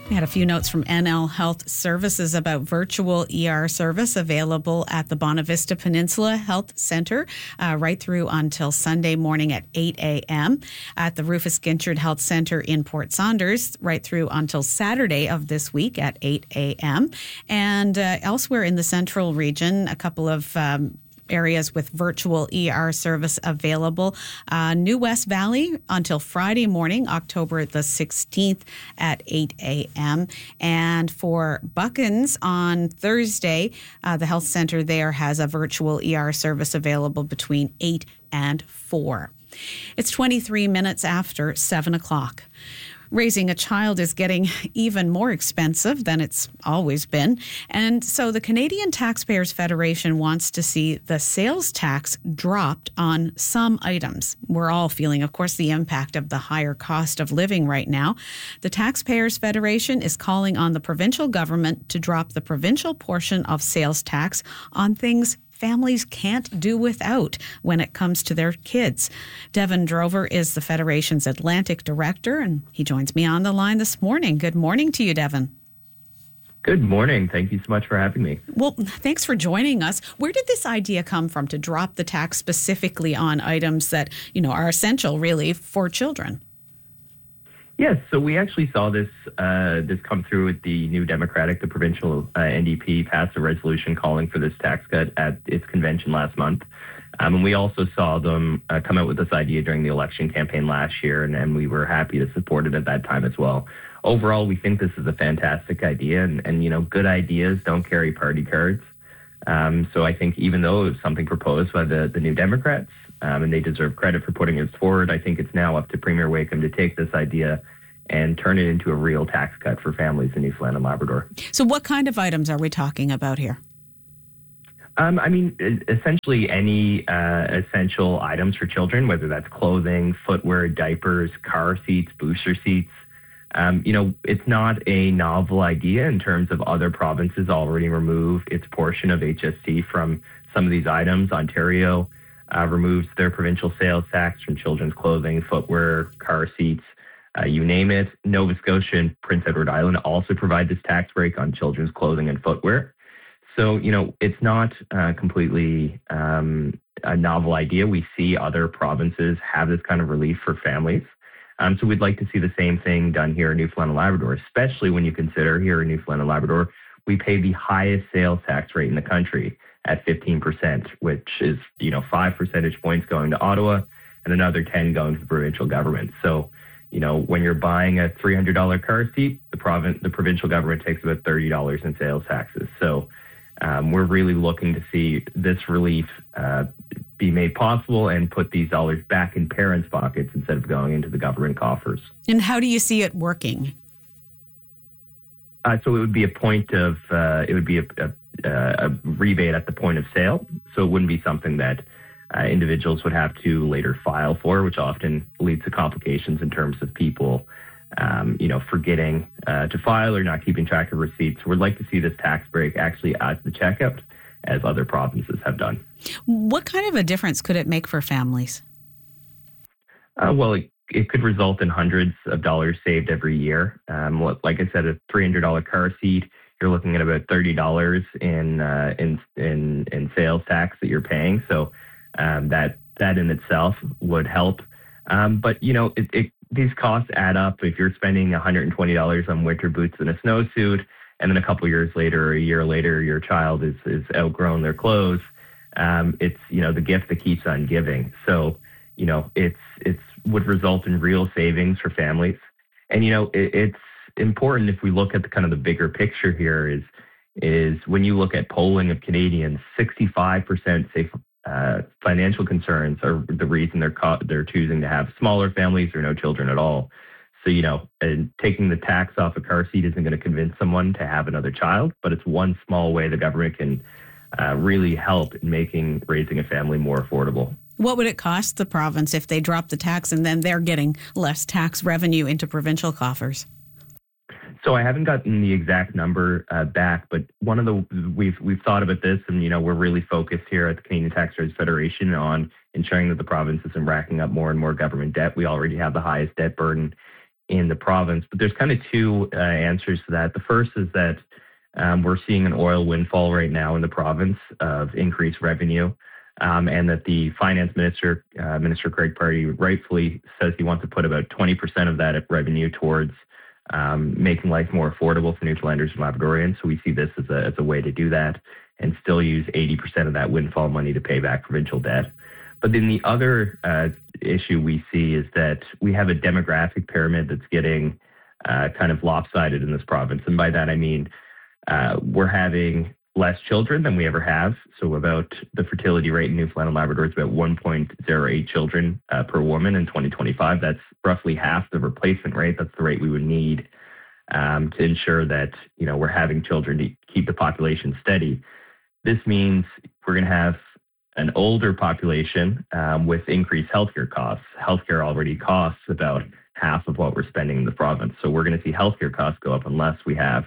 We had a few notes from NL Health Services about virtual ER service available at the Bonavista Peninsula Health Centre right through until Sunday morning at 8 a.m. At the Rufus Ginchard Health Centre in Port Saunders right through until Saturday of this week at 8 a.m. And elsewhere in the central region, a couple of areas with virtual ER service available. New West Valley until Friday morning, October the 16th at 8 a.m. And for Buckens on Thursday, the health center there has a virtual ER service available between 8 and 4. It's 23 minutes after 7 o'clock. Raising a child is getting even more expensive than it's always been. And so the Canadian Taxpayers Federation wants to see the sales tax dropped on some items. We're all feeling, of course, the impact of the higher cost of living right now. The Taxpayers Federation is calling on the provincial government to drop the provincial portion of sales tax on things families can't do without when it comes to their kids. Devin Drover is the Federation's Atlantic Director, and he joins me on the line this morning. Good morning to you, Devin. Good morning. Thank you so much for having me. Well, thanks for joining us. Where did this idea come from to drop the tax specifically on items that, are essential, really, for children? Yes, so we actually saw this come through with the New Democratic, the provincial NDP passed a resolution calling for this tax cut at its convention last month. And we also saw them come out with this idea during the election campaign last year, and we were happy to support it at that time as well. Overall, we think this is a fantastic idea, and good ideas don't carry party cards. So I think even though it was something proposed by the New Democrats, and they deserve credit for putting it forward, I think it's now up to Premier Wakeham to take this idea and turn it into a real tax cut for families in Newfoundland and Labrador. So what kind of items are we talking about here? Essentially any essential items for children, whether that's clothing, footwear, diapers, car seats, booster seats. It's not a novel idea in terms of other provinces already remove its portion of HST from some of these items. Ontario removes their provincial sales tax from children's clothing, footwear, car seats, you name it. Nova Scotia and Prince Edward Island also provide this tax break on children's clothing and footwear. So, it's not completely a novel idea. We see other provinces have this kind of relief for families. So we'd like to see the same thing done here in Newfoundland and Labrador, especially when you consider here in Newfoundland and Labrador, we pay the highest sales tax rate in the country at 15%, which is, 5 percentage points going to Ottawa and another 10 going to the provincial government. So, when you're buying a $300 car seat, the provincial government takes about $30 in sales taxes. So we're really looking to see this relief be made possible and put these dollars back in parents' pockets instead of going into the government coffers. And how do you see it working? So it would be a rebate at the point of sale. So it wouldn't be something that individuals would have to later file for, which often leads to complications in terms of people, forgetting to file or not keeping track of receipts. We'd like to see this tax break actually at the checkout, as other provinces have done. What kind of a difference could it make for families? It could result in hundreds of dollars saved every year. Like I said, a $300 car seat, you're looking at about $30 in sales tax that you're paying. So that in itself would help. But these costs add up. If you're spending $120 on winter boots and a snowsuit, and then a couple years later or a year later, your child is outgrown their clothes, it's the gift that keeps on giving. So it's would result in real savings for families. And it's important, if we look at the bigger picture here, is when you look at polling of Canadians, 65% say financial concerns are the reason they're choosing to have smaller families or no children at all. So, and taking the tax off a car seat isn't going to convince someone to have another child, but it's one small way the government can really help in making raising a family more affordable. What would it cost the province if they drop the tax and then they're getting less tax revenue into provincial coffers? So I haven't gotten the exact number back, but we've thought about this, and we're really focused here at the Canadian Taxpayers Federation on ensuring that the province isn't racking up more and more government debt. We already have the highest debt burden in the province. But there's kind of two answers to that. The first is that we're seeing an oil windfall right now in the province of increased revenue, and that the finance minister, Minister Greg Pardy, rightfully says he wants to put about 20% of that revenue towards making life more affordable for Newfoundlanders and Labradorians. So we see this as a way to do that and still use 80% of that windfall money to pay back provincial debt. But then the other issue we see is that we have a demographic pyramid that's getting kind of lopsided in this province. And by that, I mean we're having less children than we ever have. So about the fertility rate in Newfoundland and Labrador is about 1.08 children per woman in 2025. That's roughly half the replacement rate. That's the rate we would need to ensure that, we're having children to keep the population steady. This means we're going to have an older population with increased healthcare costs. Healthcare already costs about half of what we're spending in the province. So we're going to see healthcare costs go up unless we have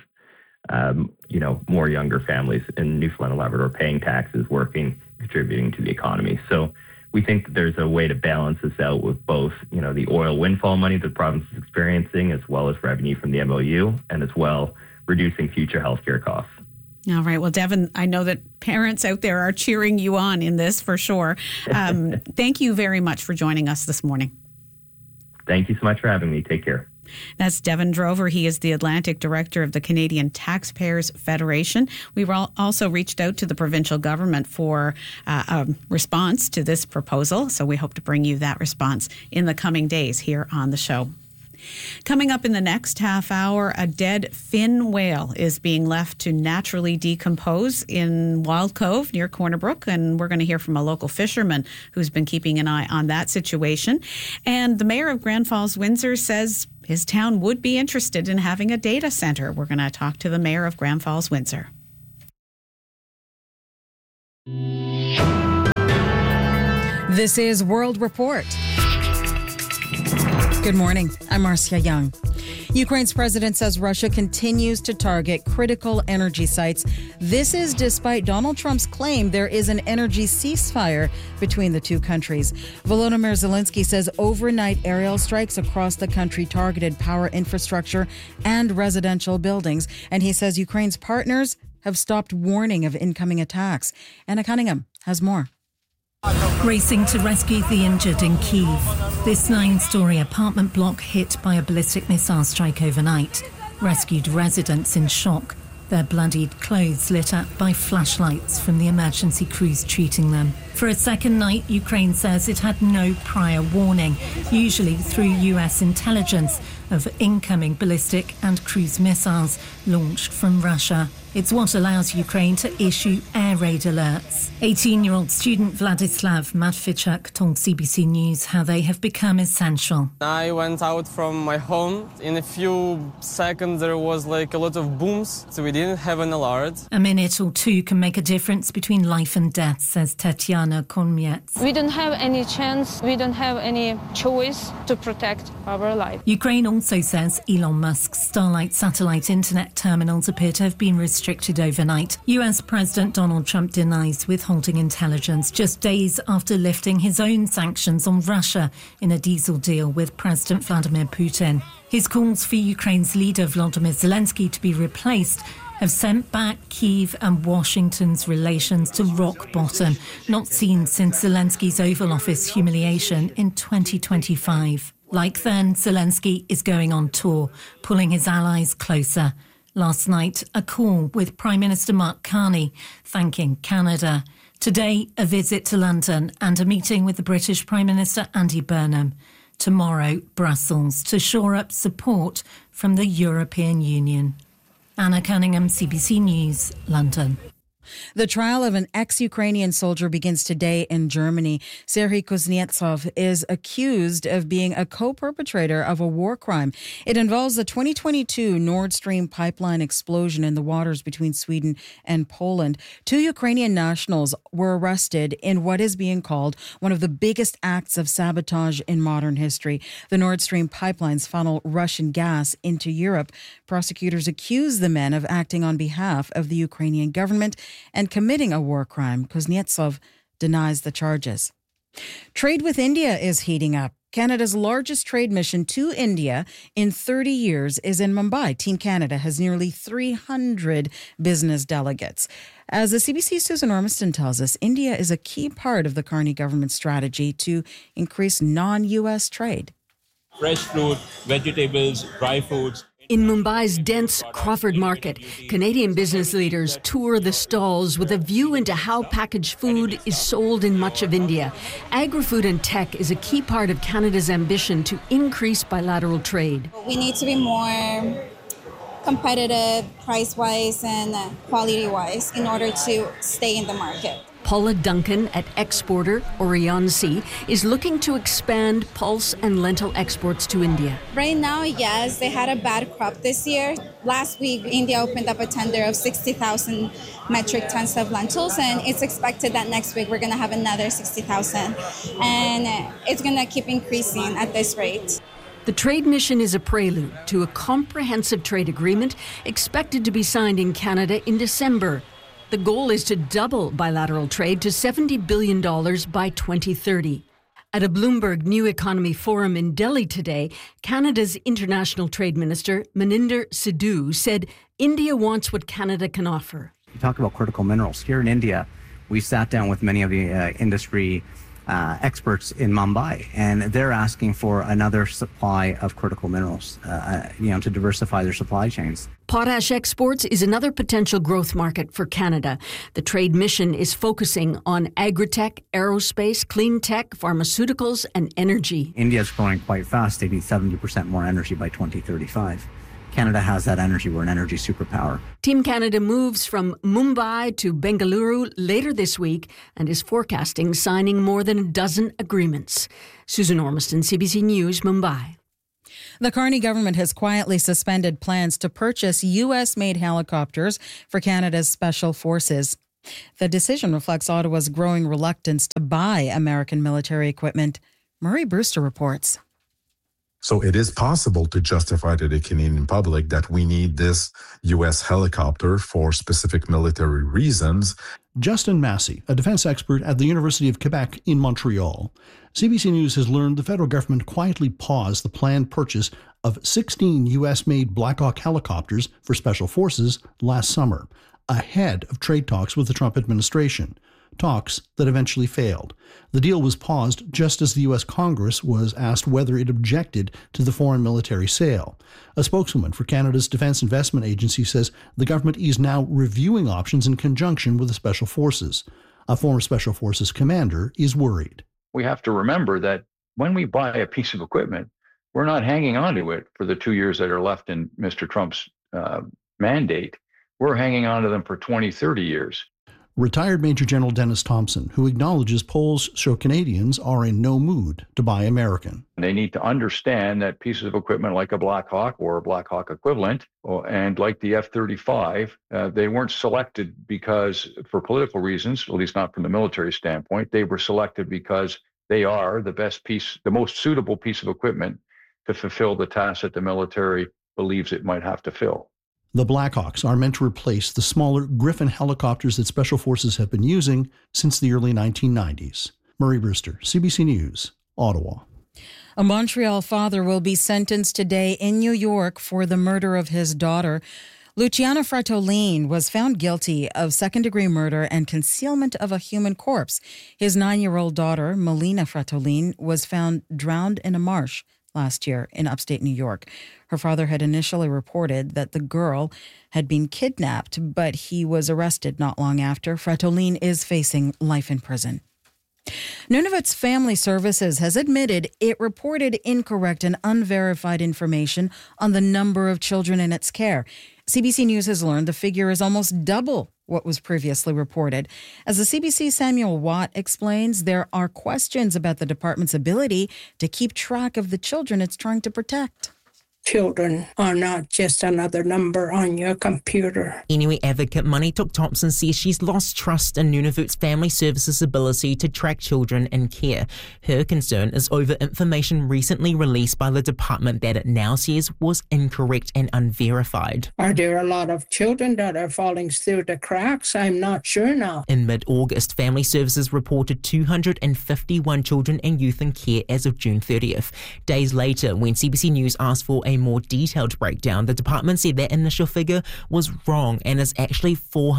more younger families in Newfoundland and Labrador paying taxes, working, contributing to the economy. So we think that there's a way to balance this out with both, the oil windfall money the province is experiencing, as well as revenue from the MOU, and as well reducing future healthcare costs. All right. Well, Devin, I know that parents out there are cheering you on in this for sure. Thank you very much for joining us this morning. Thank you so much for having me. Take care. That's Devin Drover. He is the Atlantic Director of the Canadian Taxpayers Federation. We've also reached out to the provincial government for a response to this proposal. So we hope to bring you that response in the coming days here on the show. Coming up in the next half hour, a dead fin whale is being left to naturally decompose in Wild Cove near Corner Brook, and we're going to hear from a local fisherman who's been keeping an eye on that situation. And the mayor of Grand Falls, Windsor, says his town would be interested in having a data center. We're going to talk to the mayor of Grand Falls, Windsor. This is World Report. Good morning. I'm Marcia Young. Ukraine's president says Russia continues to target critical energy sites. This is despite Donald Trump's claim there is an energy ceasefire between the two countries. Volodymyr Zelensky says overnight aerial strikes across the country targeted power infrastructure and residential buildings. And he says Ukraine's partners have stopped warning of incoming attacks. Anna Cunningham has more. Racing to rescue the injured in Kyiv. This 9-story apartment block hit by a ballistic missile strike overnight rescued residents in shock, their bloodied clothes lit up by flashlights from the emergency crews treating them. For a second night, Ukraine says it had no prior warning, usually through US intelligence, of incoming ballistic and cruise missiles launched from Russia. It's what allows Ukraine to issue air raid alerts. 18-year-old student Vladislav Matvichuk told CBC News how they have become essential. I went out from my home. In a few seconds, there was a lot of booms, so we didn't have an alert. A minute or two can make a difference between life and death, says Tetiana Konmiets. We don't have any chance, we don't have any choice to protect our life. Ukraine also says Elon Musk's Starlink satellite internet terminals appear to have been restricted overnight. US President Donald Trump denies withholding intelligence just days after lifting his own sanctions on Russia in a diesel deal with President Vladimir Putin. His calls for Ukraine's leader Volodymyr Zelensky to be replaced have sent back Kyiv and Washington's relations to rock bottom, not seen since Zelensky's Oval Office humiliation in 2025. Like then, Zelensky is going on tour, pulling his allies closer. Last night, a call with Prime Minister Mark Carney, thanking Canada. Today, a visit to London and a meeting with the British Prime Minister Andy Burnham. Tomorrow, Brussels, to shore up support from the European Union. Anna Cunningham, CBC News, London. The trial of an ex-Ukrainian soldier begins today in Germany. Serhiy Kuznetsov is accused of being a co-perpetrator of a war crime. It involves the 2022 Nord Stream pipeline explosion in the waters between Sweden and Poland. 2 Ukrainian nationals were arrested in what is being called one of the biggest acts of sabotage in modern history. The Nord Stream pipelines funnel Russian gas into Europe. Prosecutors accuse the men of acting on behalf of the Ukrainian government and committing a war crime. Kuznetsov denies the charges. Trade with India is heating up. Canada's largest trade mission to India in 30 years is in Mumbai. Team Canada has nearly 300 business delegates. As the CBC's Susan Ormiston tells us, India is a key part of the Carney government's strategy to increase non-U.S. trade. Fresh fruit, vegetables, dry foods. In Mumbai's dense Crawford Market, Canadian business leaders tour the stalls with a view into how packaged food is sold in much of India. Agri-food and tech is a key part of Canada's ambition to increase bilateral trade. We need to be more competitive price-wise and quality-wise in order to stay in the market. Paula Duncan at exporter Orion C is looking to expand pulse and lentil exports to India. Right now, yes, they had a bad crop this year. Last week, India opened up a tender of 60,000 metric tons of lentils, and it's expected that next week we're going to have another 60,000. And it's going to keep increasing at this rate. The trade mission is a prelude to a comprehensive trade agreement expected to be signed in Canada in December. The goal is to double bilateral trade to $70 billion by 2030. At a Bloomberg New Economy Forum in Delhi today, Canada's International Trade Minister, Maninder Sidhu, said India wants what Canada can offer. You talk about critical minerals. Here in India, we sat down with many of the industry experts in Mumbai, and they're asking for another supply of critical minerals, to diversify their supply chains. Potash exports is another potential growth market for Canada. The trade mission is focusing on agri-tech, aerospace, clean tech, pharmaceuticals, and energy. India is growing quite fast. They need 70% more energy by 2035. Canada has that energy. We're an energy superpower. Team Canada moves from Mumbai to Bengaluru later this week and is forecasting signing more than a dozen agreements. Susan Ormiston, CBC News, Mumbai. The Carney government has quietly suspended plans to purchase U.S.-made helicopters for Canada's special forces. The decision reflects Ottawa's growing reluctance to buy American military equipment. Murray Brewster reports. So it is possible to justify to the Canadian public that we need this U.S. helicopter for specific military reasons. Justin Massey, a defense expert at the University of Quebec in Montreal. CBC News has learned the federal government quietly paused the planned purchase of 16 U.S.-made Black Hawk helicopters for special forces last summer, ahead of trade talks with the Trump administration. Talks that eventually failed. The deal was paused just as the U.S. Congress was asked whether it objected to the foreign military sale. A spokeswoman for Canada's Defence Investment Agency says the government is now reviewing options in conjunction with the Special Forces. A former Special Forces commander is worried. We have to remember that when we buy a piece of equipment, we're not hanging on to it for the 2 years that are left in Mr. Trump's mandate. We're hanging on to them for 20, 30 years. Retired Major General Dennis Thompson, who acknowledges polls show Canadians are in no mood to buy American. They need to understand that pieces of equipment like a Black Hawk or a Black Hawk equivalent, and like the F-35, they weren't selected because for political reasons, at least not from the military standpoint. They were selected because they are the best piece, the most suitable piece of equipment to fulfill the task that the military believes it might have to fill. The Blackhawks are meant to replace the smaller Griffin helicopters that Special Forces have been using since the early 1990s. Murray Brewster, CBC News, Ottawa. A Montreal father will be sentenced today in New York for the murder of his daughter. Luciano Fratolin was found guilty of second-degree murder and concealment of a human corpse. His 9-year-old daughter, Melina Fratolin, was found drowned in a marsh last year in upstate New York. Her father had initially reported that the girl had been kidnapped, but he was arrested not long after. Fratolin is facing life in prison. Nunavut's Family Services has admitted it reported incorrect and unverified information on the number of children in its care. CBC News has learned the figure is almost double what was previously reported. As the CBC's Samuel Watt explains, there are questions about the department's ability to keep track of the children it's trying to protect. children are not just another number on your computer. Inuit advocate Manitok Thompson says she's lost trust in Nunavut's family services ability to track children in care. Her concern is over information recently released by the department that it now says was incorrect and unverified. Are there a lot of children that are falling through the cracks? I'm not sure now. In mid-August, Family Services reported 251 children and youth in care as of June 30th. Days later, when CBC News asked for a more detailed breakdown, the department said that initial figure was wrong and is actually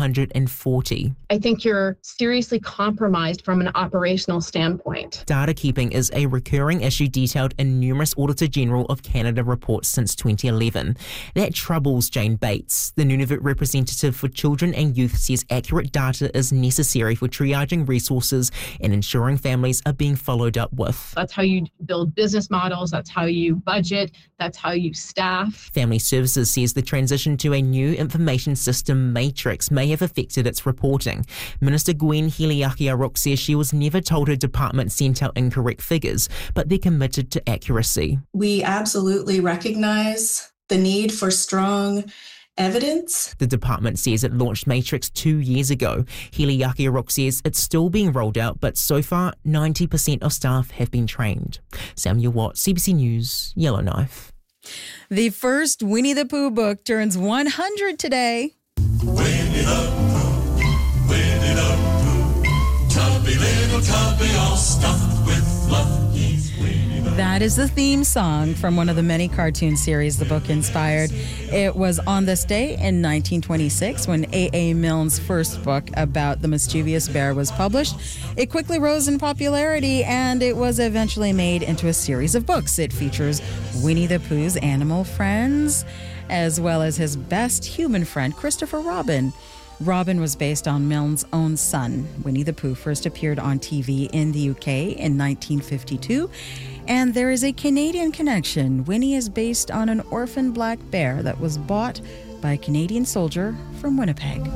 440. I think you're seriously compromised from an operational standpoint. Data keeping is a recurring issue detailed in numerous Auditor General of Canada reports since 2011. That troubles Jane Bates. The Nunavut representative for children and youth says accurate data is necessary for triaging resources and ensuring families are being followed up with. That's how you build business models, that's how you budget, that's how you staff. Family Services says the transition to a new information system matrix may have affected its reporting. Minister Gwen Hiliaki-Aruk says she was never told her department sent out incorrect figures, but they're committed to accuracy. We absolutely recognize the need for strong evidence. The department says it launched Matrix 2 years ago. Hiliaki-Aruk says it's still being rolled out, but so far 90% of staff have been trained. Samuel Watt, CBC News, Yellowknife. The first Winnie the Pooh book turns 100 today. Winnie the Pooh, Winnie the Pooh, tubby little tubby all stuffed with fluff. He's Winnie the Pooh. That is the theme song from one of the many cartoon series the book inspired. It was on this day in 1926 when A.A. Milne's first book about the mischievous bear was published. It quickly rose in popularity and it was eventually made into a series of books. It features Winnie the Pooh's animal friends as well as his best human friend, Christopher Robin. Robin was based on Milne's own son. Winnie the Pooh first appeared on TV in the UK in 1952. And there is a Canadian connection. Winnie is based on an orphan black bear that was bought by a Canadian soldier from Winnipeg.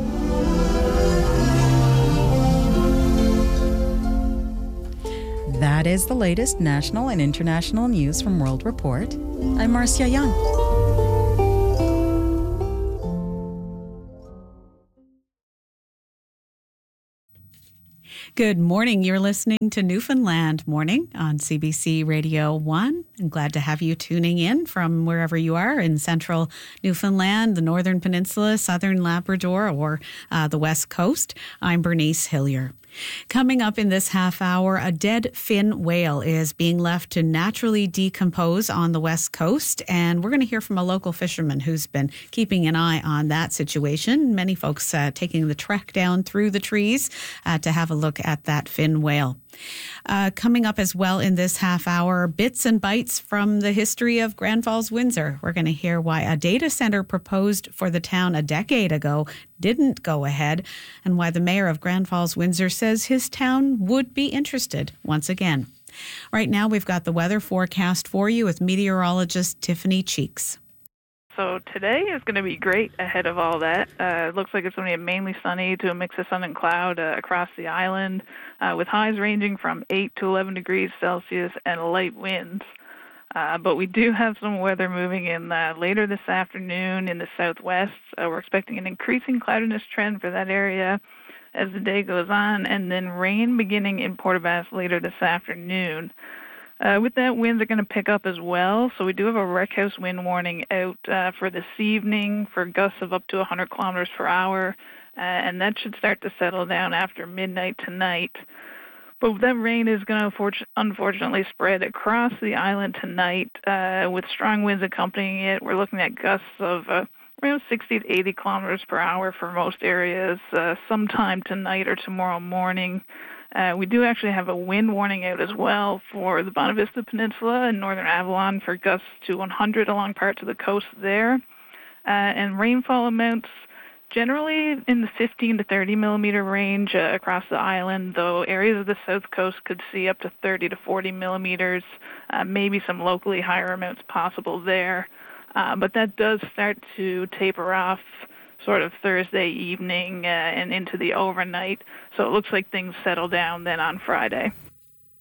That is the latest national and international news from World Report. I'm Marcia Young. Good morning. You're listening to Newfoundland Morning on CBC Radio 1. I'm glad to have you tuning in from wherever you are in central Newfoundland, the Northern Peninsula, Southern Labrador, or the West Coast. I'm Bernice Hillier. Coming up in this half hour, a dead fin whale is being left to naturally decompose on the West Coast, and we're going to hear from a local fisherman who's been keeping an eye on that situation. Many folks taking the trek down through the trees to have a look at that fin whale. Coming up as well in this half hour, bits and bites from the history of Grand Falls, Windsor. We're going to hear why a data center proposed for the town a decade ago didn't go ahead, and why the mayor of Grand Falls, Windsor says his town would be interested once again. Right now, we've got the weather forecast for you with meteorologist Tiffany Cheeks. So today is going to be great ahead of all that. It looks like it's going to be mainly sunny to a mix of sun and cloud across the island, with highs ranging from 8 to 11 degrees Celsius and light winds. But we do have some weather moving in later this afternoon in the southwest. We're expecting an increasing cloudiness trend for that area as the day goes on, and then rain beginning in Port aux Basques later this afternoon. With that, winds are going to pick up as well. So we do have a wreck house wind warning out for this evening for gusts of up to 100 kilometers per hour, and that should start to settle down after midnight tonight. But that rain is going to unfortunately spread across the island tonight with strong winds accompanying it. We're looking at gusts of around 60 to 80 kilometers per hour for most areas sometime tonight or tomorrow morning. We do actually have a wind warning out as well for the Bonavista Peninsula and Northern Avalon for gusts to 100 along parts of the coast there. And rainfall amounts generally in the 15 to 30 millimeter range across the island, though areas of the south coast could see up to 30 to 40 millimeters, maybe some locally higher amounts possible there. But that does start to taper off sort of Thursday evening and into the overnight. So it looks like things settle down then on Friday.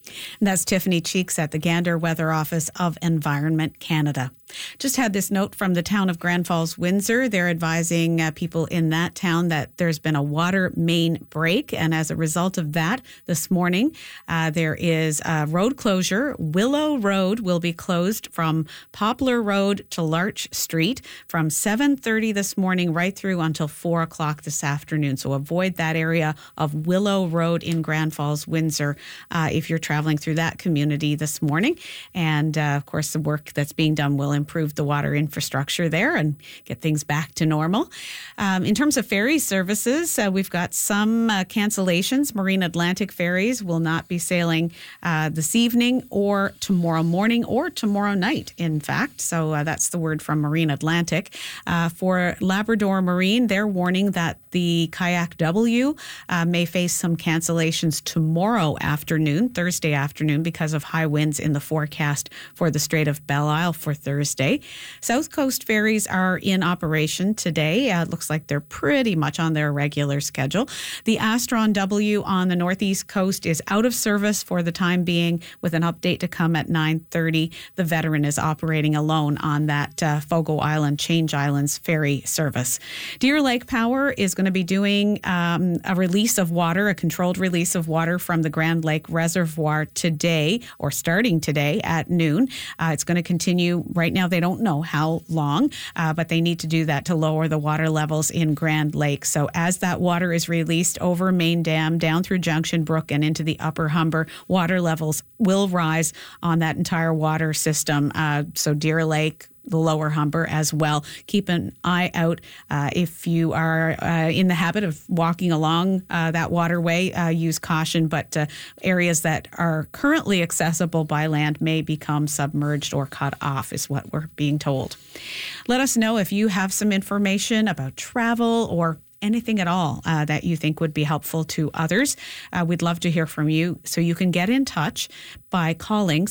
And that's Tiffany Cheeks at the Gander Weather Office of Environment Canada. Just had this note from the town of Grand Falls, Windsor. They're advising people in that town that there's been a water main break. And as a result of that, this morning, there is a road closure. Willow Road will be closed from Poplar Road to Larch Street from 7:30 this morning right through until 4 o'clock this afternoon. So avoid that area of Willow Road in Grand Falls, Windsor, if you're traveling through that community this morning. And of course, the work that's being done will improve the water infrastructure there and get things back to normal. In terms of ferry services, we've got some cancellations. Marine Atlantic ferries will not be sailing this evening or tomorrow morning or tomorrow night, in fact. So that's the word from Marine Atlantic. For Labrador Marine, they're warning that the Kayak W may face some cancellations tomorrow afternoon, Thursday afternoon, because of high winds in the forecast for the Strait of Belle Isle for Thursday. South Coast ferries are in operation today. It looks like they're pretty much on their regular schedule. The Astron W on the northeast coast is out of service for the time being, with an update to come at 9:30. The Veteran is operating alone on that Fogo Island, Change Islands ferry service. Deer Lake Power is going to be doing a release of water, a controlled release of water from the Grand Lake Reservoir today, or starting today at noon. It's going to continue. Right now, they don't know how long, but they need to do that to lower the water levels in Grand Lake. So as that water is released over Main Dam, down through Junction Brook and into the Upper Humber, water levels will rise on that entire water system. So Deer Lake, the Lower Humber as well. Keep an eye out if you are in the habit of walking along that waterway. Use caution, but areas that are currently accessible by land may become submerged or cut off, is what we're being told. Let us know if you have some information about travel or anything at all that you think would be helpful to others. We'd love to hear from you. So you can get in touch by calling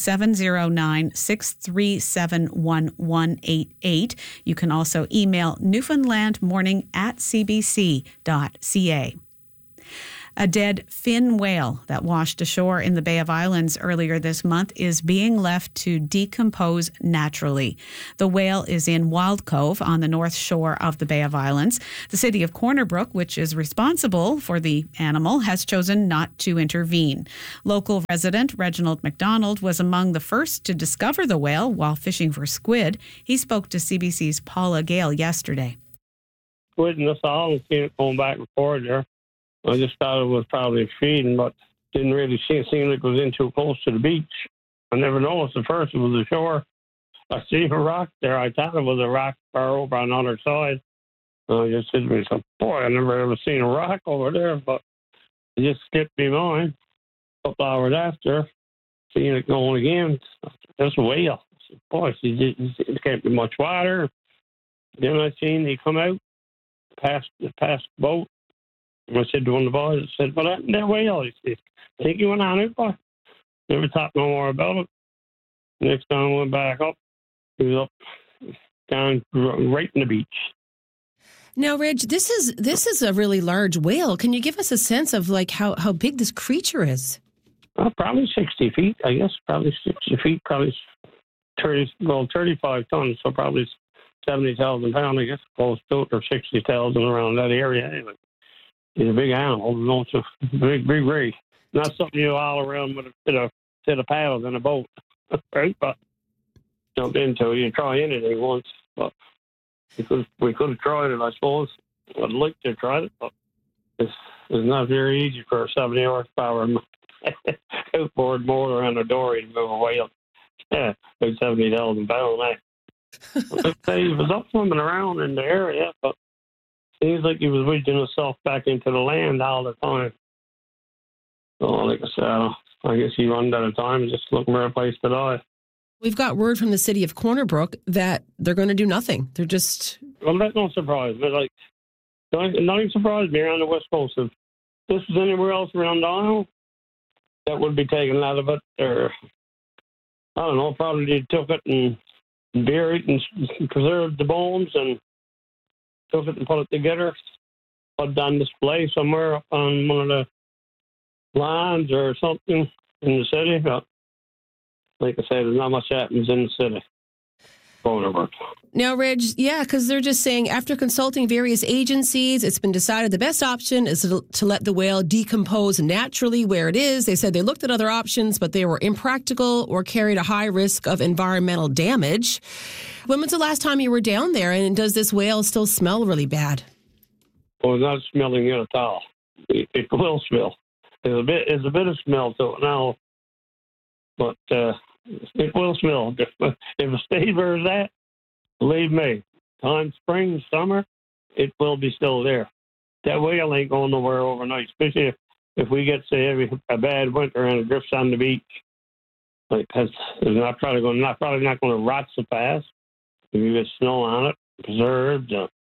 709-637-1188. You can also email newfoundlandmorning@cbc.ca. A dead fin whale that washed ashore in the Bay of Islands earlier this month is being left to decompose naturally. The whale is in Wild Cove on the north shore of the Bay of Islands. The city of Corner Brook, which is responsible for the animal, has chosen not to intervene. Local resident Reginald McDonald was among the first to discover the whale while fishing for squid. He spoke to CBC's Paula Gale yesterday. Squid in the saw and seen it going back and forth there. I just thought it was probably feeding, but didn't really seem like it was in too close to the beach. I never noticed at first it was the shore. I see a rock there. I thought it was a rock far over on the other side. I just said to myself, boy, I never ever seen a rock over there, but it just skipped me mind. A couple hours after, seeing it going again, there's a whale. I said, boy, it can't be much water. Then I seen they come out past the boat. I said to one of the boys, I said, well, that whale, he said, I think he went on it, boy. Never talked no more about it. Next time I went back up, he was up down right in the beach. Now, Reg, this is a really large whale. Can you give us a sense of like how big this creature is? Probably 60 feet, I guess. Probably 60 feet, probably 35 tons, so probably 70,000 pounds, I guess, close to it, or 60,000 around that area anyway. He's a big animal. You know, it's a big rig. Not something you all around with a set of paddles in a boat, right? But jump into it. You try anything once, but we could have tried it, I suppose. I'd like to have tried it, but it's not very easy for a 70 horsepower outboard motor and a dory to move a whale. Yeah, about 70,000 pounds. He was up swimming around in the area, but seems like he was wedging himself back into the land all the time. So, like I said, I guess he run out of time and just looking for a place to die. We've got word from the city of Corner Brook that they're going to do nothing. They're just... Well, that don't surprise me. Like, nothing surprised me around the West Coast. If this was anywhere else around the island, that would be taken out of it. Or, I don't know, probably they took it and buried it and preserved the bones and took it and put it together, put it on display somewhere up on one of the lines or something. in the city. But like I said, there's not much happens in the city. Now, Reg, yeah, because they're just saying after consulting various agencies, it's been decided the best option is to let the whale decompose naturally where it is. They said they looked at other options, but they were impractical or carried a high risk of environmental damage. When was the last time you were down there, and does this whale still smell really bad? Well, it's not smelling it at all. It will smell. There's a bit of smell to it now, but it will smell. If it stays where it's at, believe me, time spring, summer, it will be still there. That whale ain't going nowhere overnight, especially if we get, say, a bad winter and it drifts on the beach. Like, it's probably not going to rot so fast. If you get snow on it, preserved.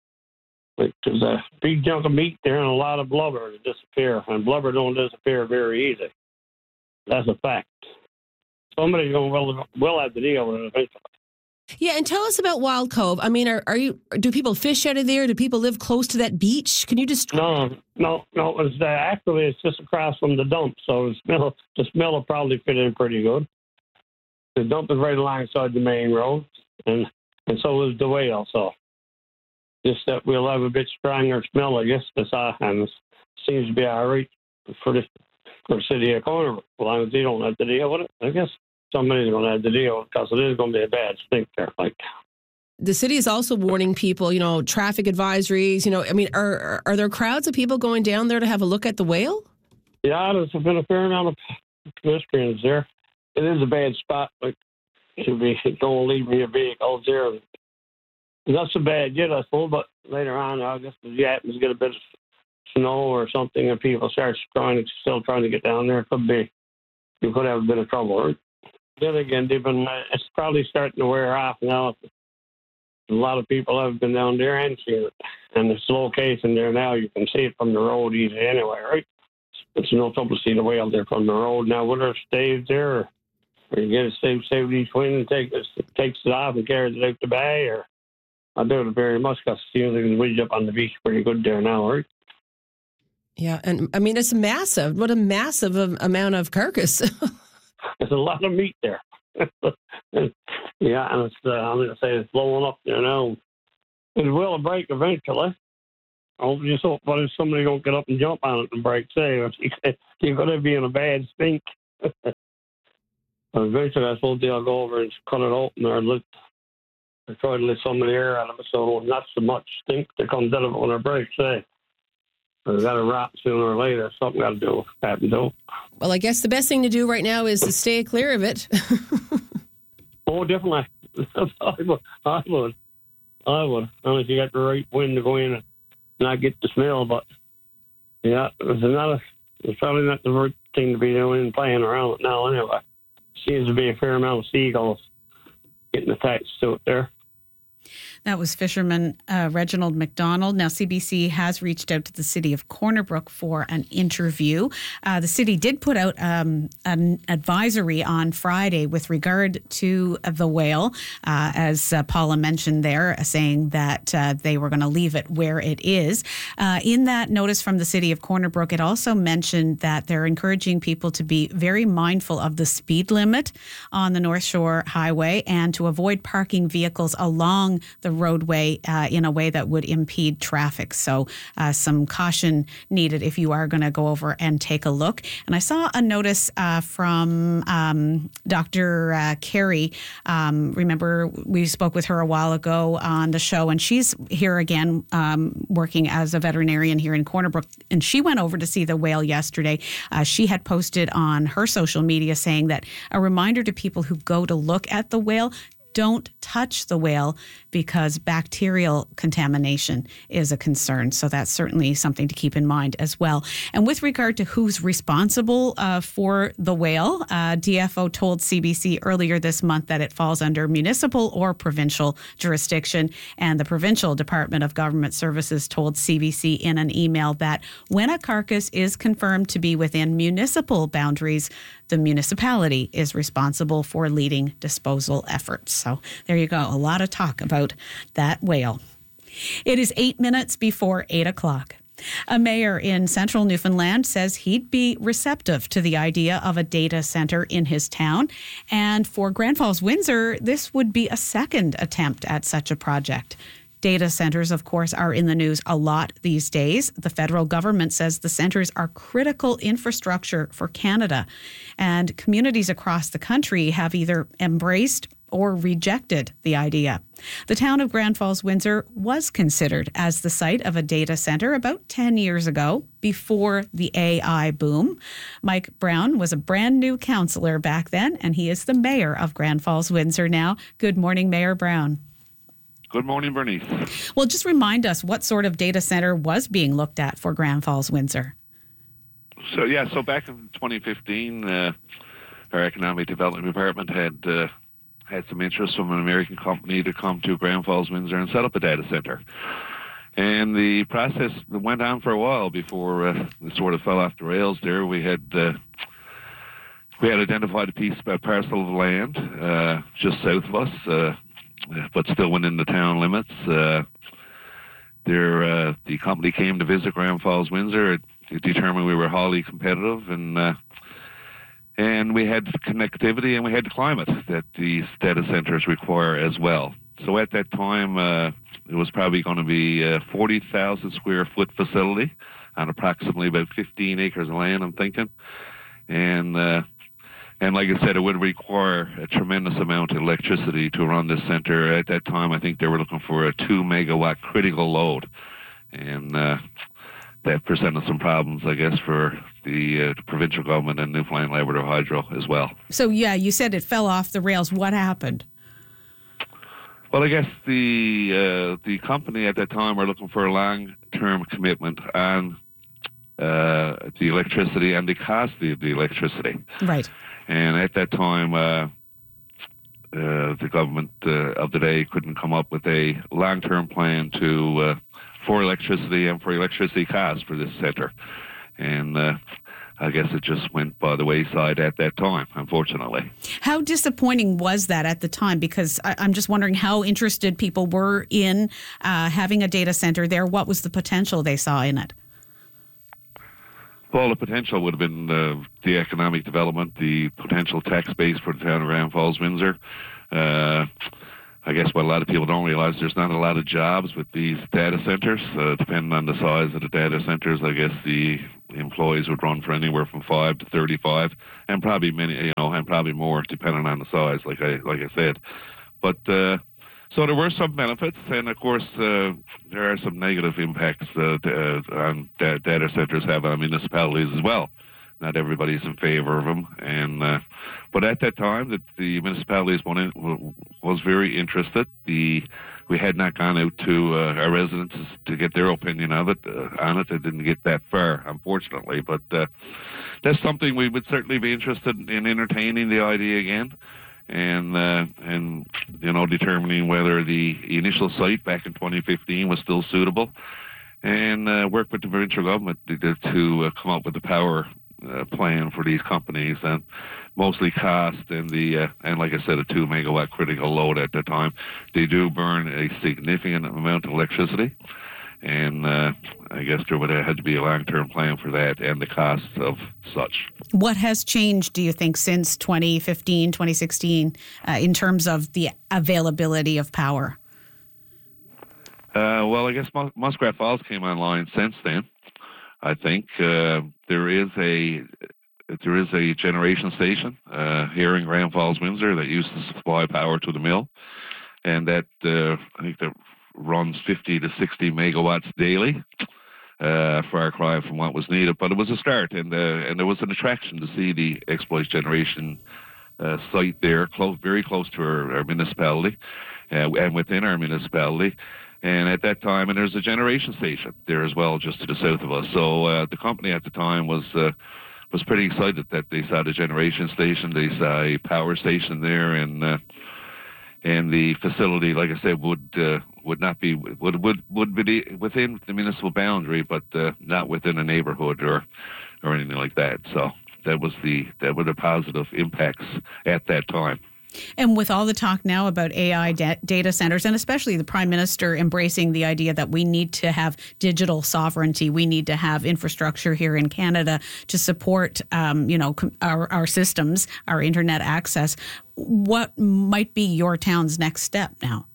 Like, there's a big chunk of meat there and a lot of blubber to disappear, and blubber don't disappear very easy. That's a fact. Somebody's will have to deal with it eventually. Yeah, and tell us about Wild Cove. I mean, do people fish out of there? Do people live close to that beach? Can you just... No. It's actually it's just across from the dump, so the smell will probably fit in pretty good. The dump is right alongside the main road, and so is the whale. So just that we'll have a bit stronger smell, I guess. And it seems to be all right for the city of Corner, as long as they don't have to deal with it. I guess somebody's going to have to deal with it because it is going to be a bad stink there. Like, the city is also warning people, traffic advisories. I mean, are there crowds of people going down there to have a look at the whale? Yeah, there's been a fair amount of pedestrians there. It is a bad spot. Like, don't leave your vehicles there. Not so bad yet, I suppose, but later on, I guess if you happen to get a bit of snow or something and people start still trying to get down there, you could have a bit of trouble. Right? Then again, it's probably starting to wear off now. A lot of people have been down there and seen it. And there's location there now. You can see it from the road easy anyway, right? It's no trouble to see the whale there from the road. Now, whether it stays there or you get it saved each wind and takes it off and carries it out the bay, or I doubt it very much because it seems like the wind up on the beach pretty good there now, right? Yeah, and I mean, it's massive. What a massive amount of carcass. There's a lot of meat there. Yeah, and it's, I'm going to say it's blowing up there now. It will break eventually. I just hope if somebody don't get up and jump on it and break, say, you're going to be in a bad stink. Eventually, I suppose they'll go over and cut it open or try to let some of the air out of it so not so much stink that comes out of it when it breaks, say. It's got to rot sooner or later. Something got to happen to it. Well, I guess the best thing to do right now is to stay clear of it. Oh, definitely. I would. Unless you got the right wind to go in and not get the smell. But, yeah, it's probably not the right thing to be doing and playing around with now anyway. Seems to be a fair amount of seagulls getting attached to it there. That was fisherman Reginald McDonald. Now, CBC has reached out to the city of Corner Brook for an interview. The city did put out an advisory on Friday with regard to the whale, as Paula mentioned there, saying that they were going to leave it where it is. In that notice from the city of Corner Brook, it also mentioned that they're encouraging people to be very mindful of the speed limit on the North Shore Highway and to avoid parking vehicles along the roadway in a way that would impede traffic. So some caution needed if you are going to go over and take a look. And I saw a notice from Dr. Carey. Remember, we spoke with her a while ago on the show, and she's here again working as a veterinarian here in Corner Brook. And she went over to see the whale yesterday. She had posted on her social media saying that a reminder to people who go to look at the whale, don't touch the whale because bacterial contamination is a concern. So that's certainly something to keep in mind as well. And with regard to who's responsible for the whale, DFO told CBC earlier this month that it falls under municipal or provincial jurisdiction. And the Provincial Department of Government Services told CBC in an email that when a carcass is confirmed to be within municipal boundaries, the municipality is responsible for leading disposal efforts. So there you go. A lot of talk about that whale. It is 8 minutes before 8 o'clock. A mayor in central Newfoundland says he'd be receptive to the idea of a data center in his town. And for Grand Falls Windsor, this would be a second attempt at such a project. Data centers, of course, are in the news a lot these days. The federal government says the centers are critical infrastructure for Canada. And communities across the country have either embraced or rejected the idea. The town of Grand Falls Windsor was considered as the site of a data center about 10 years ago, before the AI boom. Mike Brown was a brand new councillor back then, and he is the mayor of Grand Falls Windsor now. Good morning, Mayor Brown. Good morning, Bernice. Well, just remind us what sort of data center was being looked at for Grand Falls Windsor. So back in 2015, our economic development department had some interest from an American company to come to Grand Falls Windsor and set up a data center. And the process went on for a while before it sort of fell off the rails there. We had identified a parcel of land just south of us, but still within the town limits. The company came to visit Grand Falls Windsor. It determined we were highly competitive, and we had connectivity and we had the climate that these data centers require as well. So at that time, it was probably going to be a 40,000 square foot facility on approximately about 15 acres of land, I'm thinking. And like I said, it would require a tremendous amount of electricity to run this center. At that time, I think they were looking for a 2 megawatt critical load. And that presented some problems, I guess, for the provincial government and Newfoundland Labrador Hydro as well. So, yeah, you said it fell off the rails. What happened? Well, I guess the company at that time were looking for a long-term commitment on the electricity and the cost of the electricity. Right. And at that time, the government of the day couldn't come up with a long-term plan for electricity and for electricity costs for this center. And I guess it just went by the wayside at that time, unfortunately. How disappointing was that at the time? Because I'm just wondering how interested people were in having a data center there. What was the potential they saw in it? Well, the potential would have been the economic development, the potential tax base for the town of Grand Falls Windsor. I guess what a lot of people don't realize, there's not a lot of jobs with these data centers. Depending on the size of the data centers, I guess the employees would run for anywhere from 5 to 35, and probably many, and probably more depending on the size, like I said. But so there were some benefits, and of course there are some negative impacts on data centers have on municipalities as well. Not everybody's in favor of them, but at that time, that the municipalities was very interested. We had not gone out to our residents to get their opinion of it. On it, it didn't get that far, unfortunately. But that's something we would certainly be interested in entertaining the idea again, and determining whether the initial site back in 2015 was still suitable, and work with the provincial government to come up with a power plan for these companies, and mostly cost and and like I said, a 2 megawatt critical load at the time. They do burn a significant amount of electricity, and I guess there would have had to be a long-term plan for that and the costs of such. What has changed, do you think, since 2015, 2016, in terms of the availability of power? Well, I guess Muskrat Falls came online since then. I think there is a generation station here in Grand Falls Windsor that used to supply power to the mill, and that I think that runs 50 to 60 megawatts daily, far cry from what was needed. But it was a start, and there was an attraction to see the exploit generation site there, very close to our municipality, and within our municipality. And at that time, and there's a generation station there as well, just to the south of us. So the company at the time was pretty excited that they saw the generation station, they saw a power station there, and the facility, like I said, would be within the municipal boundary, but not within a neighborhood or anything like that. So that were the positive impacts at that time. And with all the talk now about AI data centers, and especially the Prime Minister embracing the idea that we need to have digital sovereignty, we need to have infrastructure here in Canada to support, our systems, our internet access. What might be your town's next step now?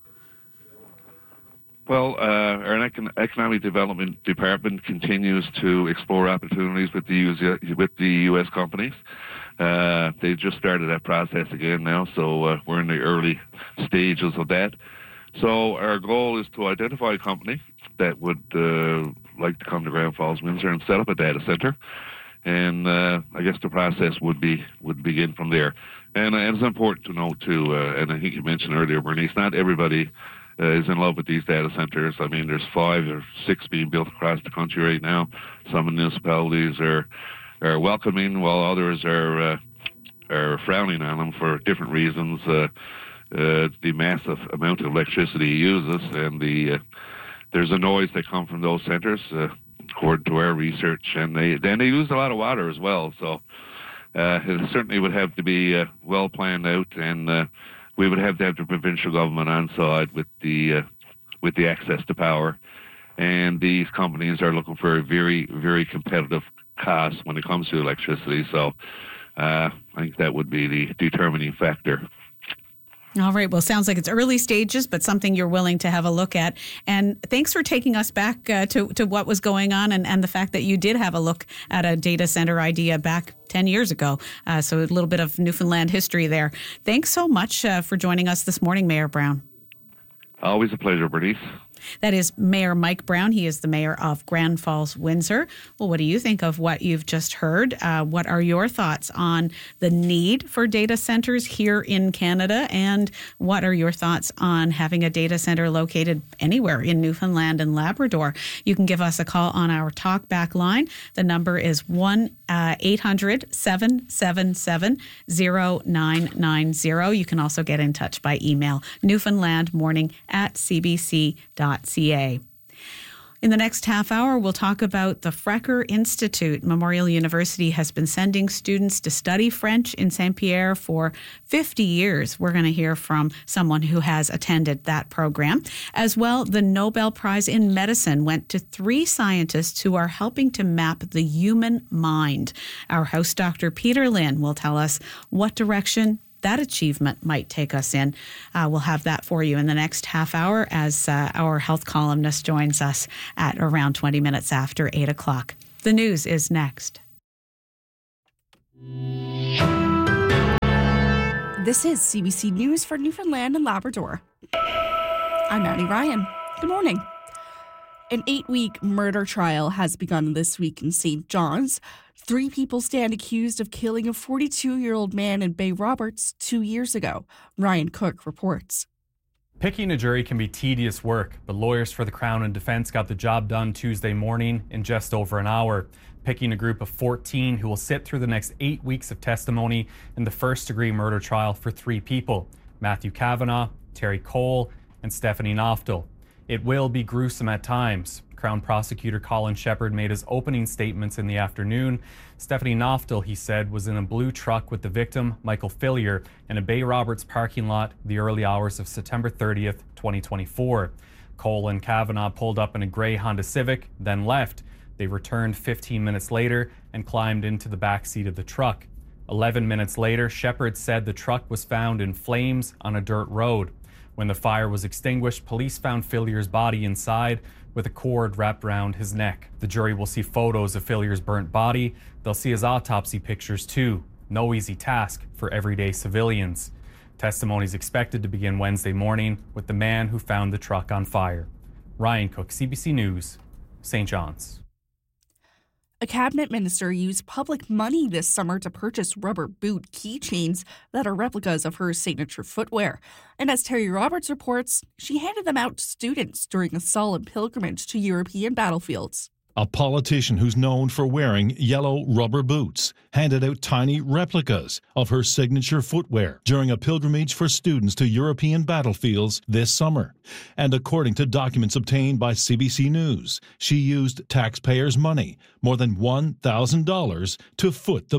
Well, our economic development department continues to explore opportunities with the U.S. companies. They just started that process again now, so we're in the early stages of that. So our goal is to identify a company that would like to come to Grand Falls, Windsor, and set up a data center. And I guess the process would begin from there. And it's important to note too, and I think you mentioned earlier, Bernice, not everybody is in love with these data centers. I mean, there's 5 or 6 being built across the country right now. Some municipalities are welcoming, while others are frowning on them for different reasons. The massive amount of electricity it uses, and there's a noise that comes from those centers, according to our research, and they use a lot of water as well. So it certainly would have to be well planned out, and we would have to have the provincial government on side with the access to power. And these companies are looking for a very, very competitive cost when it comes to electricity. So I think that would be the determining factor. All right. Well, sounds like it's early stages, but something you're willing to have a look at. And thanks for taking us back to what was going on and the fact that you did have a look at a data center idea back 10 years ago. So a little bit of Newfoundland history there. Thanks so much for joining us this morning, Mayor Brown. Always a pleasure, Bernice. That is Mayor Mike Brown. He is the mayor of Grand Falls, Windsor. Well, what do you think of what you've just heard? What are your thoughts on the need for data centers here in Canada? And what are your thoughts on having a data center located anywhere in Newfoundland and Labrador? You can give us a call on our talkback line. The number is 1-800-777-0990. You can also get in touch by email, newfoundlandmorning@cbc.ca. In the next half hour, we'll talk about the Frecker Institute. Memorial University has been sending students to study French in Saint-Pierre for 50 years. We're going to hear from someone who has attended that program. As well, the Nobel Prize in Medicine went to 3 scientists who are helping to map the human mind. Our host, Dr. Peter Lynn, will tell us what direction that achievement might take us in. We'll have that for you in the next half hour as our health columnist joins us at around 20 minutes after 8 o'clock. The news is next. This is CBC News for Newfoundland and Labrador. I'm Annie Ryan. Good morning. An 8-week murder trial has begun this week in St. John's. 3 people stand accused of killing a 42-year-old man in Bay Roberts 2 years ago. Ryan Cook reports. Picking a jury can be tedious work, but lawyers for the Crown and Defence got the job done Tuesday morning in just over an hour, picking a group of 14 who will sit through the next 8 weeks of testimony in the first-degree murder trial for 3 people, Matthew Kavanagh, Terry Cole, and Stephanie Knoftel. It will be gruesome at times. Crown Prosecutor Colin Shepherd made his opening statements in the afternoon. Stephanie Knoftel, he said, was in a blue truck with the victim, Michael Fillier, in a Bay Roberts parking lot the early hours of September 30th, 2024. Cole and Kavanagh pulled up in a gray Honda Civic, then left. They returned 15 minutes later and climbed into the back seat of the truck. 11 minutes later, Shepherd said the truck was found in flames on a dirt road. When the fire was extinguished, police found Fillier's body inside with a cord wrapped around his neck. The jury will see photos of Fillier's burnt body. They'll see his autopsy pictures too. No easy task for everyday civilians. Testimony is expected to begin Wednesday morning with the man who found the truck on fire. Ryan Cook, CBC News, St. John's. A cabinet minister used public money this summer to purchase rubber boot keychains that are replicas of her signature footwear. And as Terry Roberts reports, she handed them out to students during a solemn pilgrimage to European battlefields. A politician who's known for wearing yellow rubber boots handed out tiny replicas of her signature footwear during a pilgrimage for students to European battlefields this summer. And according to documents obtained by CBC News, she used taxpayers' money, more than $1,000, to foot the bill.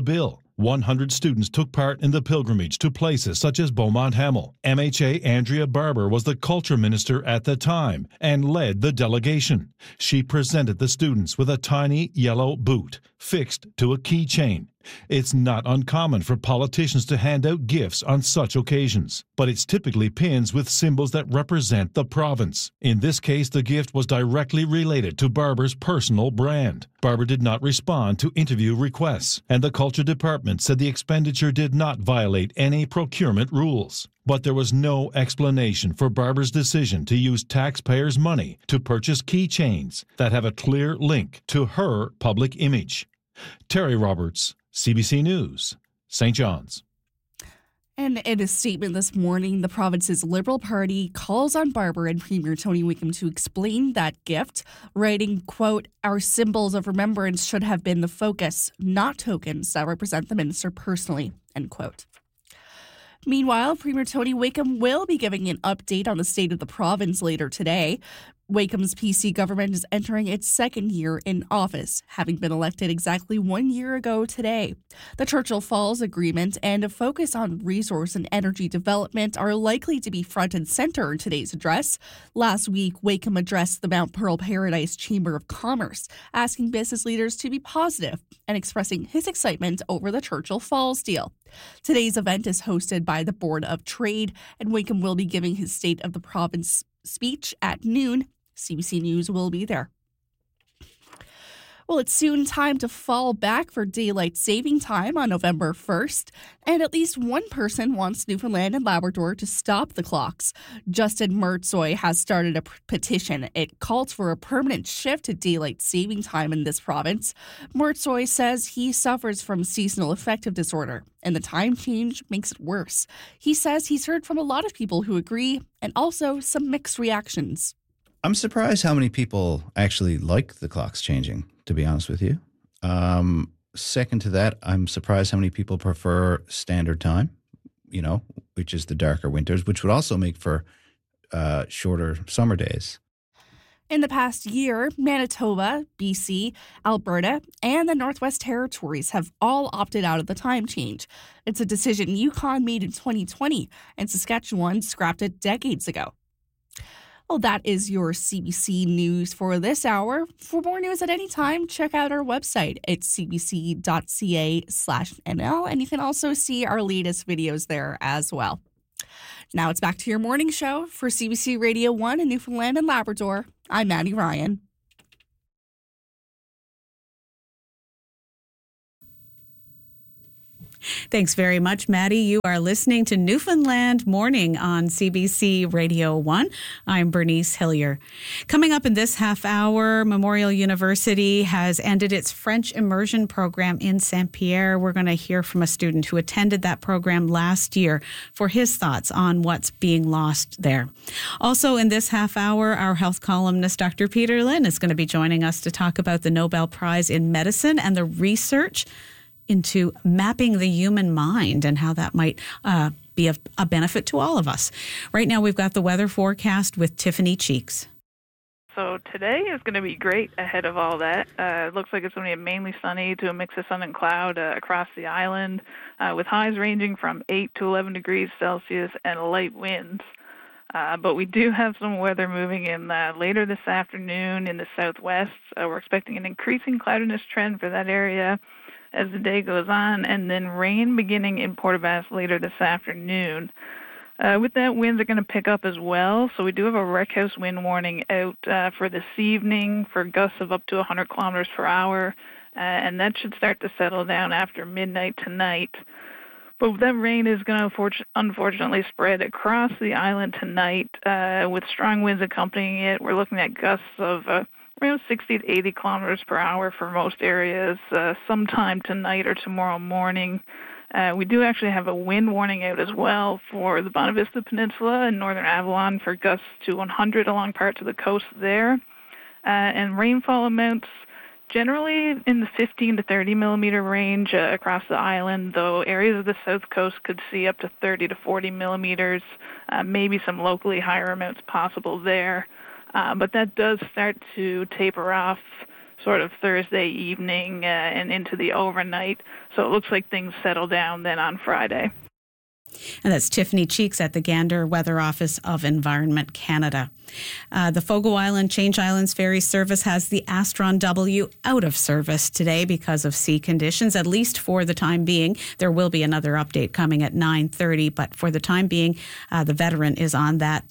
100 students took part in the pilgrimage to places such as Beaumont Hamel. MHA Andrea Barber was the culture minister at the time and led the delegation. She presented the students with a tiny yellow boot fixed to a keychain. It's not uncommon for politicians to hand out gifts on such occasions, but it's typically pins with symbols that represent the province. In this case, the gift was directly related to Barber's personal brand. Barber did not respond to interview requests, and the Culture Department said the expenditure did not violate any procurement rules. But there was no explanation for Barber's decision to use taxpayers' money to purchase keychains that have a clear link to her public image. Terry Roberts, CBC News, St. John's. And in a statement this morning, the province's Liberal Party calls on Barber and Premier Tony Wickham to explain that gift, writing, quote, "Our symbols of remembrance should have been the focus, not tokens that represent the minister personally," end quote. Meanwhile, Premier Tony Wickham will be giving an update on the state of the province later today. Wickham's PC government is entering its second year in office, having been elected exactly 1 year ago today. The Churchill Falls Agreement and a focus on resource and energy development are likely to be front and center in today's address. Last week, Wickham addressed the Mount Pearl Paradise Chamber of Commerce, asking business leaders to be positive and expressing his excitement over the Churchill Falls deal. Today's event is hosted by the Board of Trade, and Wickham will be giving his State of the Province speech at noon. CBC News will be there. Well, it's soon time to fall back for daylight saving time on November 1st, and at least one person wants Newfoundland and Labrador to stop the clocks. Justin Mertzoy has started a petition. It calls for a permanent shift to daylight saving time in this province. Mertzoy says he suffers from seasonal affective disorder, and the time change makes it worse. He says he's heard from a lot of people who agree, and also some mixed reactions. I'm surprised how many people actually like the clocks changing, to be honest with you. Second to that, I'm surprised how many people prefer standard time, which is the darker winters, which would also make for shorter summer days. In the past year, Manitoba, BC, Alberta, and the Northwest Territories have all opted out of the time change. It's a decision Yukon made in 2020, and Saskatchewan scrapped it decades ago. Well, that is your CBC News for this hour. For more news at any time, check out our website at cbc.ca/NL, and you can also see our latest videos there as well. Now it's back to your morning show for CBC Radio 1 in Newfoundland and Labrador. I'm Maddie Ryan. Thanks very much, Maddie. You are listening to Newfoundland Morning on CBC Radio 1. I'm Bernice Hillier. Coming up in this half hour, Memorial University has ended its French immersion program in St. Pierre. We're going to hear from a student who attended that program last year for his thoughts on what's being lost there. Also in this half hour, our health columnist, Dr. Peter Lynn, is going to be joining us to talk about the Nobel Prize in Medicine and the research into mapping the human mind and how that might be a benefit to all of us. Right now, we've got the weather forecast with Tiffany Cheeks. So today is going to be great ahead of all that. It looks like it's going to be mainly sunny to a mix of sun and cloud across the island, with highs ranging from 8 to 11 degrees Celsius and light winds. But we do have some weather moving in later this afternoon in the southwest. We're expecting an increasing cloudiness trend for that area as the day goes on, and then rain beginning in Port aux Basques later this afternoon. With that, winds are going to pick up as well, so we do have a wreck house wind warning out for this evening for gusts of up to 100 kilometers per hour, and that should start to settle down after midnight tonight. But that rain is going to unfortunately spread across the island tonight with strong winds accompanying it. We're looking at gusts of around 60 to 80 kilometers per hour for most areas sometime tonight or tomorrow morning. We do actually have a wind warning out as well for the Bonavista Peninsula and northern Avalon for gusts to 100 along parts of the coast there. And rainfall amounts generally in the 15 to 30 millimeter range across the island, though areas of the south coast could see up to 30 to 40 millimeters, maybe some locally higher amounts possible there. But that does start to taper off sort of Thursday evening and into the overnight. So it looks like things settle down then on Friday. And that's Tiffany Cheeks at the Gander Weather Office of Environment Canada. The Fogo Island Change Islands ferry service has the Astron W out of service today because of sea conditions, at least for the time being. There will be another update coming at 9:30, but for the time being, the Veteran is on that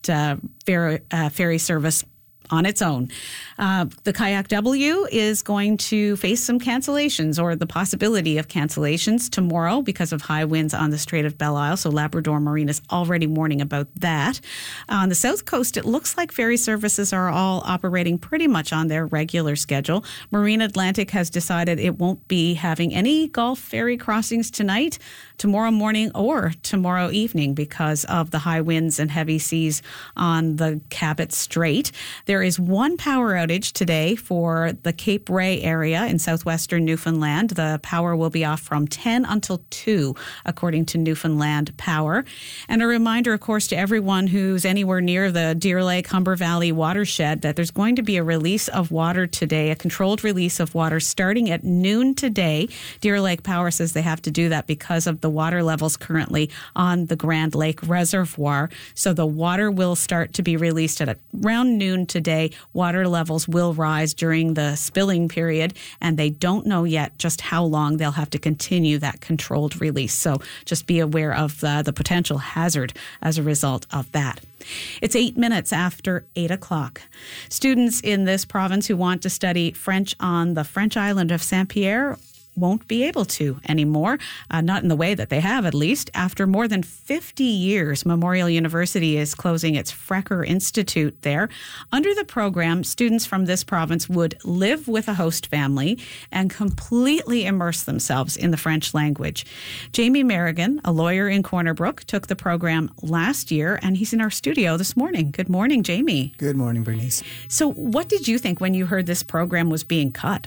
ferry service on its own. The Kayak W is going to face some cancellations, or the possibility of cancellations tomorrow because of high winds on the Strait of Belle Isle. So Labrador Marine is already warning about that. On the south coast, it looks like ferry services are all operating pretty much on their regular schedule. Marine Atlantic has decided it won't be having any Gulf ferry crossings tonight, tomorrow morning, or tomorrow evening because of the high winds and heavy seas on the Cabot Strait. There is one power outage today for the Cape Ray area in southwestern Newfoundland. The power will be off from 10 until 2, according to Newfoundland Power. And a reminder, of course, to everyone who's anywhere near the Deer Lake, Humber Valley watershed that there's going to be a release of water today, a controlled release of water starting at noon today. Deer Lake Power says they have to do that because of the water levels currently on the Grand Lake Reservoir. So the water will start to be released at around noon today. Water levels will rise during the spilling period, and they don't know yet just how long they'll have to continue that controlled release. So just be aware of the potential hazard as a result of that. It's 8 minutes after 8 o'clock. Students in this province who want to study French on the French island of Saint-Pierre won't be able to anymore, not in the way that they have, at least. After more than 50 years, Memorial University is closing its Frecker Institute there. Under the program, students from this province would live with a host family and completely immerse themselves in the French language. Jamie Merrigan, a lawyer in Corner Brook, took the program last year, and he's in our studio this morning. Good morning, Jamie. Good morning, Bernice. So what did you think when you heard this program was being cut?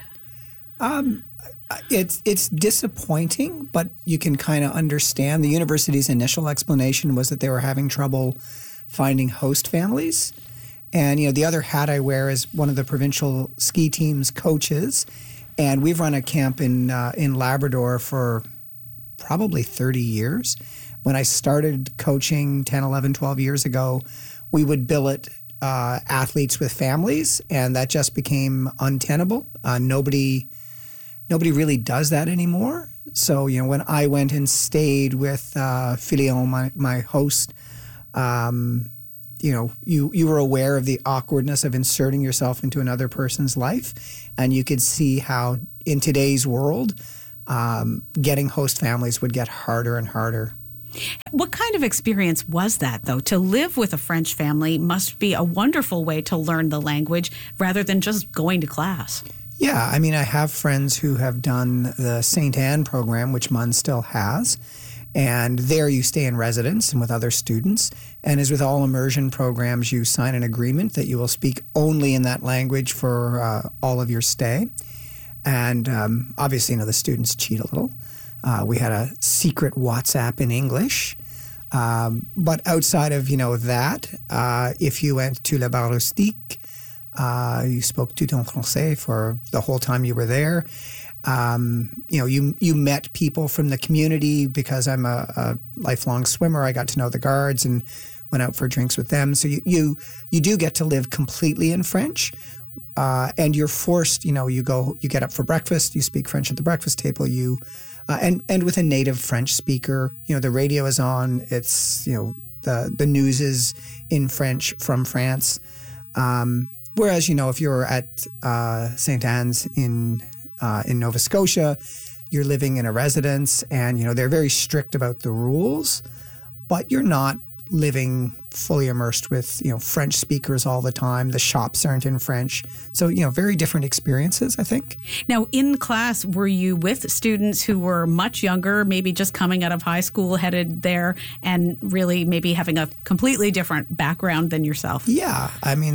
It's disappointing, but you can kind of understand. The university's initial explanation was that they were having trouble finding host families. And, the other hat I wear is one of the provincial ski team's coaches. And we've run a camp in Labrador for probably 30 years. When I started coaching 10, 11, 12 years ago, we would billet athletes with families, and that just became untenable. Nobody really does that anymore. So, when I went and stayed with Filion, my host, you were aware of the awkwardness of inserting yourself into another person's life. And you could see how in today's world, getting host families would get harder and harder. What kind of experience was that, though? To live with a French family must be a wonderful way to learn the language rather than just going to class. Yeah, I have friends who have done the St. Anne program, which MUN still has, and there you stay in residence and with other students. And as with all immersion programs, you sign an agreement that you will speak only in that language for all of your stay. And obviously, the students cheat a little. We had a secret WhatsApp in English. But outside of, that, if you went to Le Bar Rustique, you spoke tout en français for the whole time you were there. You met people from the community. Because I'm a lifelong swimmer, I got to know the guards and went out for drinks with them. So you do get to live completely in French. And you're forced, you get up for breakfast, you speak French at the breakfast table, and with a native French speaker, the radio is on, it's, the news is in French from France. Whereas, if you're at St. Anne's in Nova Scotia, you're living in a residence and, they're very strict about the rules, but you're not living fully immersed with, French speakers all the time. The shops aren't in French. So, very different experiences, I think. Now, in class, were you with students who were much younger, maybe just coming out of high school, headed there, and really maybe having a completely different background than yourself? Yeah.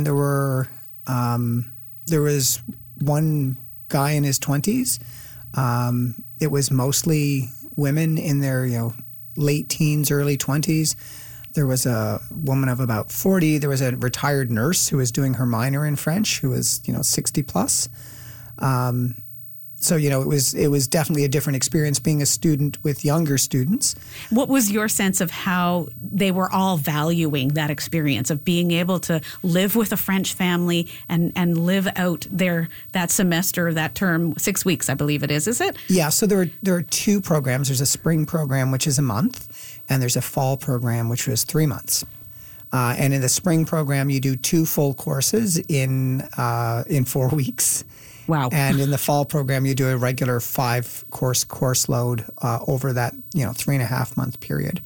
There was one guy in his 20s. It was mostly women in their, late teens, early 20s. There was a woman of about 40. There was a retired nurse who was doing her minor in French who was, 60 plus. So, you know, it was definitely a different experience being a student with younger students. What was your sense of how they were all valuing that experience of being able to live with a French family and live out that semester, that term, 6 weeks, I believe it is it? Yeah, so there are two programs. There's a spring program, which is a month, and there's a fall program, which was 3 months. And in the spring program, you do 2 full courses in 4 weeks. Wow. And in the fall program, you do a regular 5-course load over that 3.5 month period.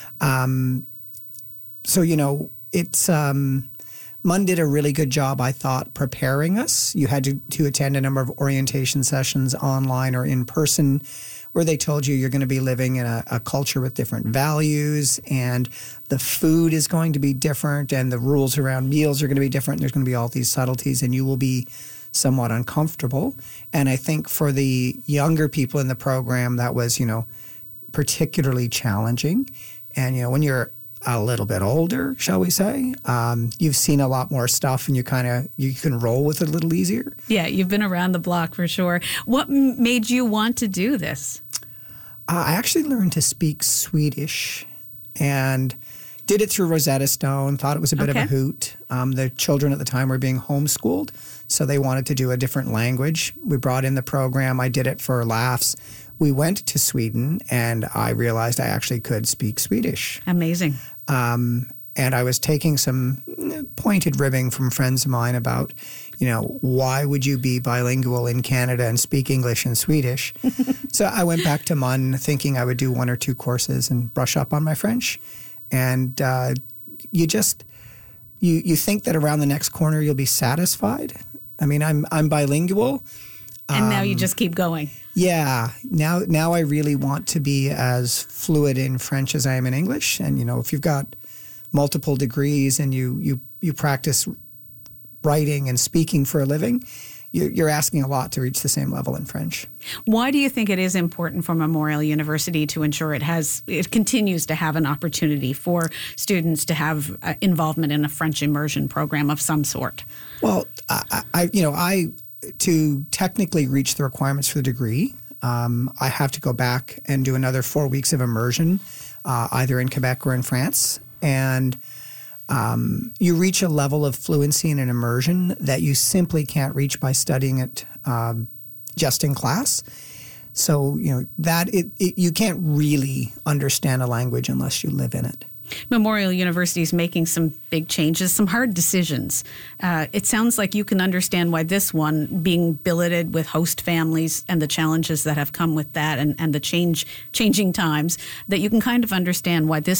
So, you know, it's MUN did a really good job, I thought, preparing us. You had to attend a number of orientation sessions online or in person where they told you you're going to be living in a culture with different values and the food is going to be different and the rules around meals are going to be different. There's going to be all these subtleties and you will be somewhat uncomfortable. And I think for the younger people in the program, that was, you know, particularly challenging. And, you know, when you're a little bit older, shall we say, you've seen a lot more stuff and you can roll with it a little easier. Yeah, you've been around the block for sure. What made you want to do this? I actually learned to speak Swedish and did it through Rosetta Stone, thought it was a bit of a hoot. The children at the time were being homeschooled, so they wanted to do a different language. We brought in the program. I did it for laughs. We went to Sweden, and I realized I actually could speak Swedish. Amazing. And I was taking some pointed ribbing from friends of mine about, you know, why would you be bilingual in Canada and speak English and Swedish? So I went back to MUN thinking I would do 1 or 2 courses and brush up on my French. And you think that around the next corner you'll be satisfied. I mean, I'm bilingual. And now you just keep going. Yeah. Now I really want to be as fluid in French as I am in English. And, you know, if you've got multiple degrees and you practice writing and speaking for a living, you're asking a lot to reach the same level in French. Why do you think it is important for Memorial University to ensure it continues to have an opportunity for students to have involvement in a French immersion program of some sort? Well, to technically reach the requirements for the degree, I have to go back and do another 4 weeks of immersion, either in Quebec or in France. And you reach a level of fluency in an immersion that you simply can't reach by studying it just in class. So, you know, you can't really understand a language unless you live in it. Memorial University is making some big changes, some hard decisions. It sounds like you can understand why this one, being billeted with host families and the challenges that have come with that and the changing times, that you can kind of understand why this